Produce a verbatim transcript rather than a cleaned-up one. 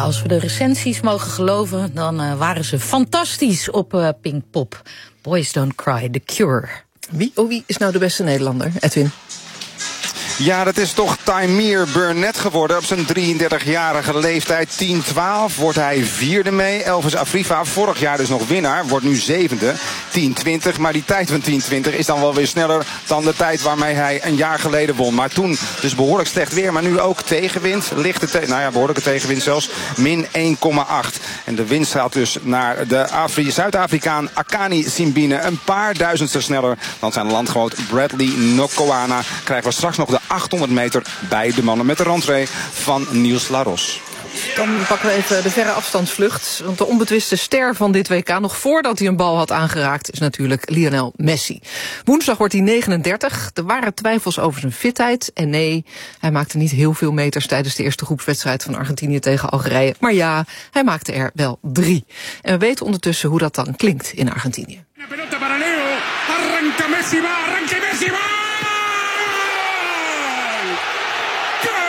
als we de recensies mogen geloven, dan uh, waren ze fantastisch op uh, Pinkpop. Boys Don't Cry, The Cure. Wie, oh, wie is nou de beste Nederlander, Edwin? Ja, dat is toch Taimir Burnett geworden. Op zijn drieëndertigjarige leeftijd, tien twaalf, wordt hij vierde mee. Elvis Afrifa, vorig jaar dus nog winnaar, wordt nu zevende, tien twintig. Maar die tijd van tien twintig is dan wel weer sneller dan de tijd waarmee hij een jaar geleden won. Maar toen dus behoorlijk slecht weer, maar nu ook tegenwind. Lichte, te- nou ja, behoorlijke tegenwind zelfs, min één komma acht. En de winst gaat dus naar de Afri- Zuid-Afrikaan Akani Simbine. Een paar duizendste sneller dan zijn landgenoot Bradley Nokoana. Krijgen we straks nog de achthonderd meter bij de mannen met de rentree van Niels Laros. Dan pakken we even de verre afstandsvlucht. Want de onbetwiste ster van dit W K, nog voordat hij een bal had aangeraakt, is natuurlijk Lionel Messi. Woensdag wordt hij negenendertig. Er waren twijfels over zijn fitheid. En nee, hij maakte niet heel veel meters tijdens de eerste groepswedstrijd van Argentinië tegen Algerije. Maar ja, hij maakte er wel drie. En we weten ondertussen hoe dat dan klinkt in Argentinië. Pelota para Leo. Arranca Messi, va, arranca Messi, va.